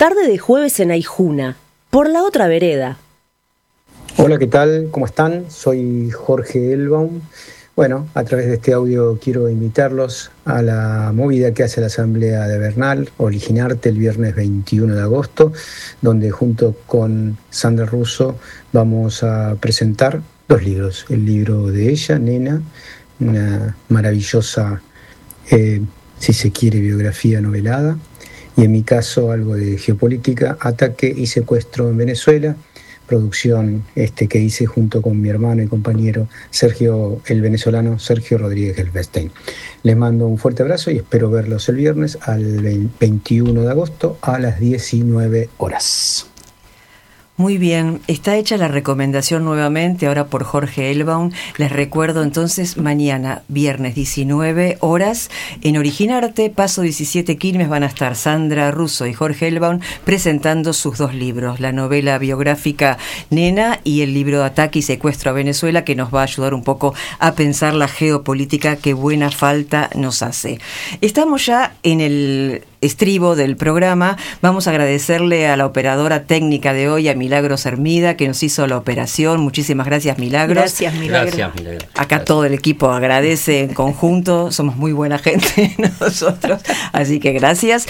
Tarde de jueves en Aijuna, por la otra vereda. Hola, ¿qué tal? ¿Cómo están? Soy Jorge Elbaum. Bueno, a través de este audio quiero invitarlos a la movida que hace la Asamblea de Bernal, Originarte, el viernes 21 de agosto, donde junto con Sandra Russo vamos a presentar 2 libros. El libro de ella, Nena, una maravillosa, si se quiere, biografía novelada, y en mi caso algo de geopolítica, Ataque y secuestro en Venezuela, producción que hice junto con mi hermano y compañero el venezolano Sergio Rodríguez Helvestein. Les mando un fuerte abrazo y espero verlos el viernes al 21 de agosto a las 19 horas. Muy bien, está hecha la recomendación nuevamente, ahora por Jorge Elbaum. Les recuerdo entonces, mañana, viernes 19 horas, en Originarte, Paso 17 Quilmes, van a estar Sandra Russo y Jorge Elbaum presentando sus 2 libros, la novela biográfica Nena y el libro Ataque y secuestro a Venezuela, que nos va a ayudar un poco a pensar la geopolítica que buena falta nos hace. Estamos ya en el estribo del programa. Vamos a agradecerle a la operadora técnica de hoy, a Milagros Hermida, que nos hizo la operación. Muchísimas gracias, Milagros. Gracias, Milagros. Gracias, Milagros. Acá todo el equipo agradece en conjunto. Somos muy buena gente nosotros, así que gracias.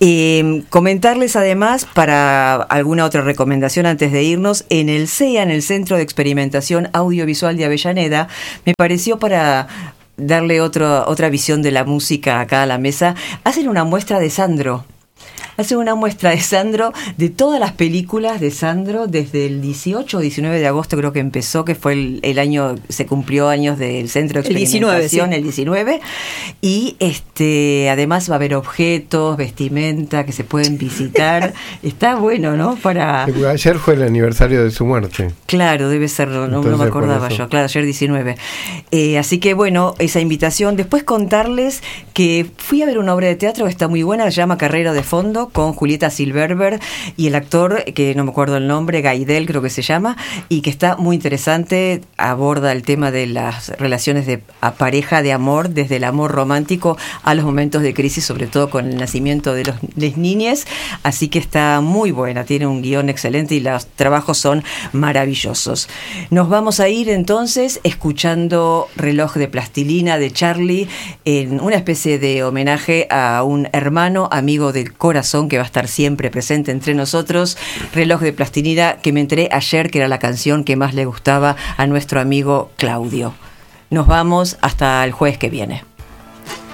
Comentarles además, para alguna otra recomendación antes de irnos, en el CEA, en el Centro de Experimentación Audiovisual de Avellaneda, me pareció, para darle otra visión de la música acá a la mesa, hacen una muestra de Sandro. Hacen una muestra de Sandro, de todas las películas de Sandro, desde el 18 o 19 de agosto creo que empezó, que fue el año, se cumplió años del Centro de Experimentación, el 19, y además va a haber objetos, vestimenta que se pueden visitar. Está bueno, ¿no? Ayer fue el aniversario de su muerte. Claro, debe ser, no me acordaba yo, claro, ayer 19. Así que bueno, esa invitación. Después contarles que fui a ver una obra de teatro que está muy buena, se llama Carrera de Fondo, con Julieta Silberberg y el actor, que no me acuerdo el nombre, Gaidel creo que se llama, y que está muy interesante, aborda el tema de las relaciones de pareja, de amor, desde el amor romántico a los momentos de crisis, sobre todo con el nacimiento de las niñas, así que está muy buena, tiene un guión excelente y los trabajos son maravillosos. Nos vamos a ir entonces escuchando Reloj de Plastilina de Charlie, en una especie de homenaje a un hermano, amigo del corazón, que va a estar siempre presente entre nosotros. Reloj de Plastilina, que me enteré ayer que era la canción que más le gustaba a nuestro amigo Claudio. Nos vamos hasta el jueves que viene.